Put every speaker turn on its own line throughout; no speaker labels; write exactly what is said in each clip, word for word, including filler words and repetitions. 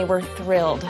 were thrilled.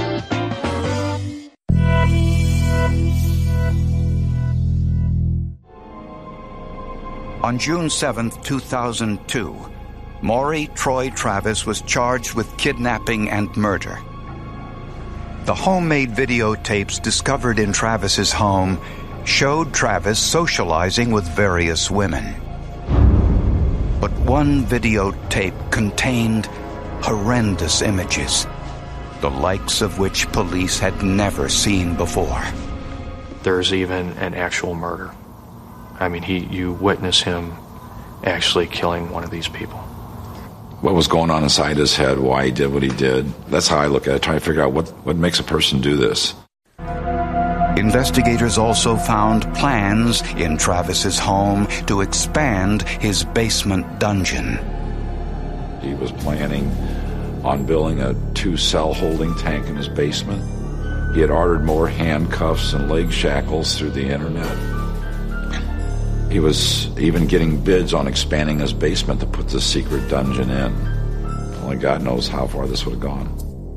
On June seventh, two thousand two, Maury Troy Travis was charged with kidnapping and murder. The homemade videotapes discovered in Travis's home showed Travis socializing with various women. But one videotape contained horrendous images, the likes of which police had never seen before.
There's even an actual murder. I mean, he you witness him actually killing one of these people.
What was going on inside his head, why he did what he did. That's how I look at it, trying to figure out what, what makes a person do this.
Investigators also found plans in Travis's home to expand his basement dungeon.
He was planning on building a two-cell holding tank in his basement. He had ordered more handcuffs and leg shackles through the internet. He was even getting bids on expanding his basement to put the secret dungeon in. Only God knows how far this would have gone.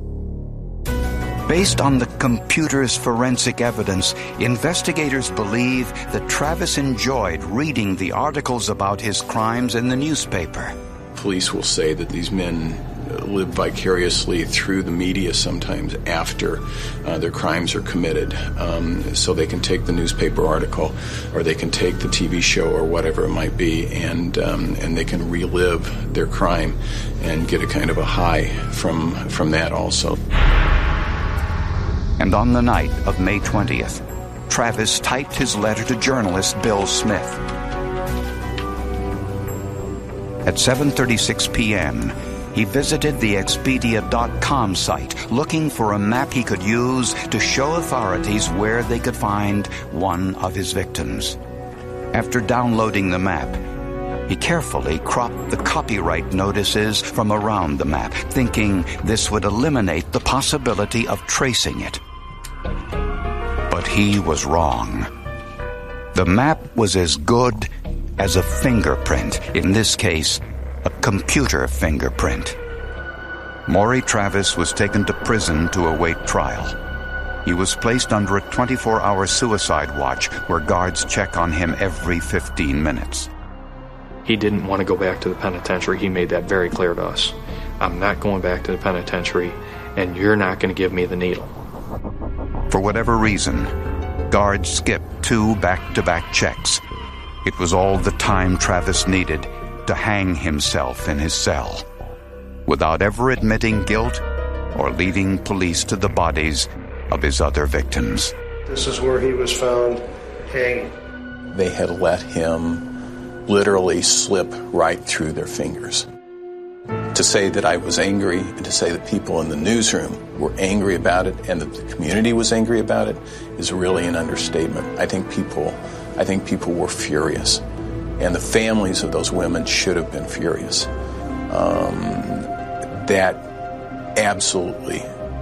Based on the computer's forensic evidence, investigators believe that Travis enjoyed reading the articles about his crimes in the newspaper.
Police will say that these men live vicariously through the media sometimes after uh, their crimes are committed. Um, so they can take the newspaper article or they can take the T V show or whatever it might be, and um, and they can relive their crime and get a kind of a high from from that also.
And on the night of May twentieth, Travis typed his letter to journalist Bill Smith. At seven thirty-six p.m., he visited the Expedia dot com site looking for a map he could use to show authorities where they could find one of his victims. After downloading the map, he carefully cropped the copyright notices from around the map, thinking this would eliminate the possibility of tracing it. But he was wrong. The map was as good as a fingerprint, in this case, a computer fingerprint. Maury Travis was taken to prison to await trial. He was placed under a twenty-four hour suicide watch where guards check on him every fifteen minutes.
He didn't want to go back to the penitentiary. He made that very clear to us. I'm not going back to the penitentiary, and you're not going to give me the needle.
For whatever reason, guards skipped two back-to-back checks. It was all the time Travis needed to hang himself in his cell, without ever admitting guilt or leading police to the bodies of his other victims.
This is where he was found hanging.
They had let him literally slip right through their fingers. To say that I was angry and to say that people in the newsroom were angry about it and that the community was angry about it is really an understatement. I think people, I think people were furious. And the families of those women should have been furious. Um, that absolutely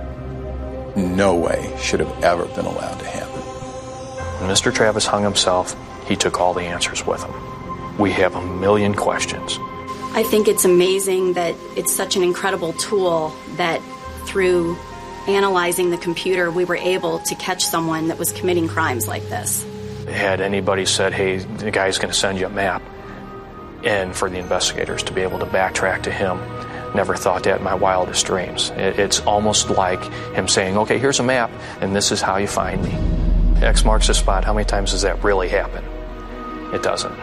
no way should have ever been allowed to happen.
When Mister Travis hung himself, he took all the answers with him. We have a million questions.
I think it's amazing that it's such an incredible tool that through analyzing the computer, we were able to catch someone that was committing crimes like this.
Had anybody said, hey, the guy's going to send you a map, and for the investigators to be able to backtrack to him, never thought that in my wildest dreams. It's almost like him saying, okay, here's a map, and this is how you find me. X marks the spot. How many times does that really happen? It doesn't.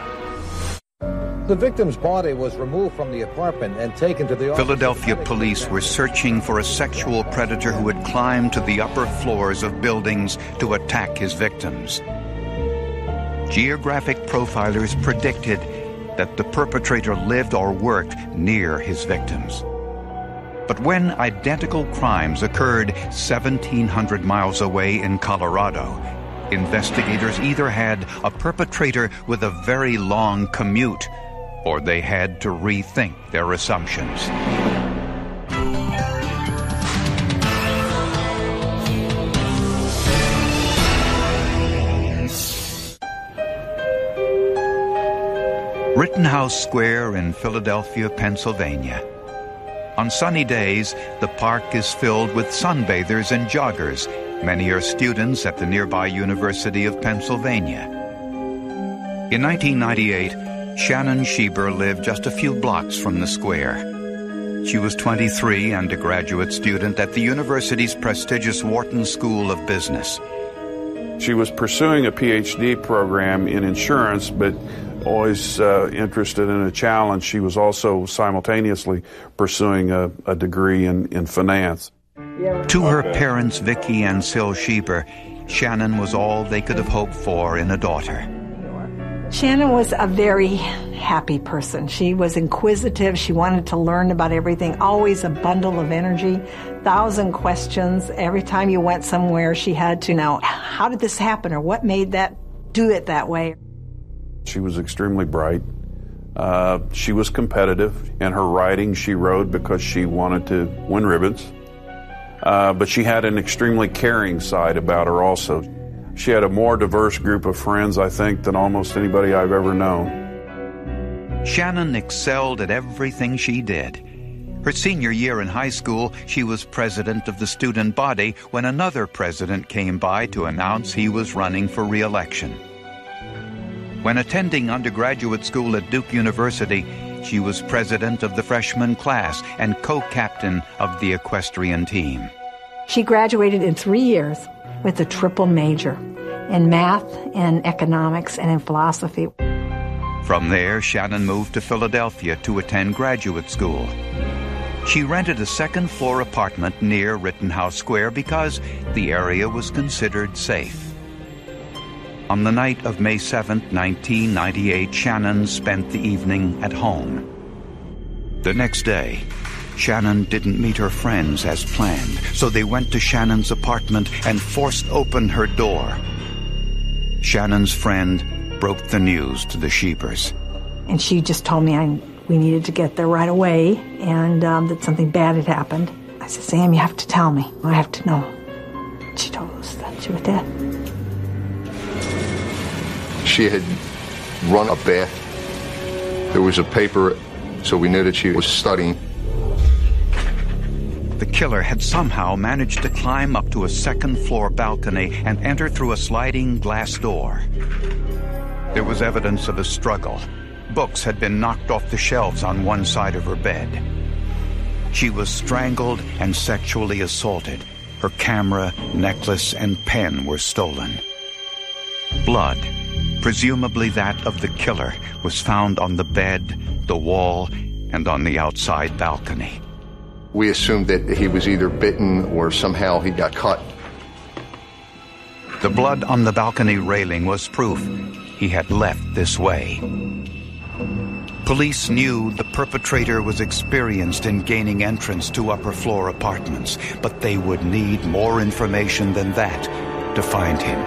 The victim's body was removed from the apartment and taken to the...
Philadelphia police were searching for a sexual predator who had climbed to the upper floors of buildings to attack his victims. Geographic profilers predicted that the perpetrator lived or worked near his victims. But when identical crimes occurred seventeen hundred miles away in Colorado, investigators either had a perpetrator with a very long commute, or they had to rethink their assumptions. Rittenhouse Square in Philadelphia, Pennsylvania. On sunny days, the park is filled with sunbathers and joggers. Many are students at the nearby University of Pennsylvania. In nineteen ninety-eight, Shannon Schieber lived just a few blocks from the square. She was twenty-three and a graduate student at the university's prestigious Wharton School of Business.
She was pursuing a P H D program in insurance, but always uh, interested in a challenge. She was also simultaneously pursuing a, a degree in, in finance.
To her parents, Vicki and Syl Schieber, Shannon was all they could have hoped for in a daughter.
Shannon was a very happy person. She was inquisitive. She wanted to learn about everything, always a bundle of energy, thousand questions. Every time you went somewhere, she had to know, how did this happen, or what made that do it that way?
She was extremely bright. Uh, she was competitive. In her writing, she wrote because she wanted to win ribbons. Uh, but she had an extremely caring side about her also. She had a more diverse group of friends, I think, than almost anybody I've ever known.
Shannon excelled at everything she did. Her senior year in high school, she was president of the student body when another president came by to announce he was running for re-election. When attending undergraduate school at Duke University, she was president of the freshman class and co-captain of the equestrian team.
She graduated in three years with a triple major in math, in economics, and in philosophy.
From there, Shannon moved to Philadelphia to attend graduate school. She rented a second-floor apartment near Rittenhouse Square because the area was considered safe. On the night of May seventh, nineteen ninety-eight, Shannon spent the evening at home. The next day, Shannon didn't meet her friends as planned, so they went to Shannon's apartment and forced open her door. Shannon's friend broke the news to the Schiebers.
And she just told me I, we needed to get there right away, and um, that something bad had happened. I said, Sam, you have to tell me. I have to know. She told us that she was dead.
She had run a bath. There was a paper, so we knew that she was studying.
The killer had somehow managed to climb up to a second-floor balcony and enter through a sliding glass door. There was evidence of a struggle. Books had been knocked off the shelves on one side of her bed. She was strangled and sexually assaulted. Her camera, necklace, and pen were stolen. Blood, presumably that of the killer, was found on the bed, the wall, and on the outside balcony.
We assumed that he was either bitten or somehow he got cut.
The blood on the balcony railing was proof he had left this way. Police knew the perpetrator was experienced in gaining entrance to upper-floor apartments, but they would need more information than that to find him.